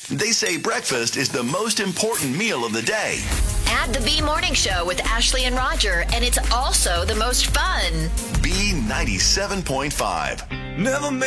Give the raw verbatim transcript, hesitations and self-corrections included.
They say breakfast is the most important meal of the day. Add the B Morning Show with Ashley and Roger, and it's also the most fun. B ninety-seven point five. Never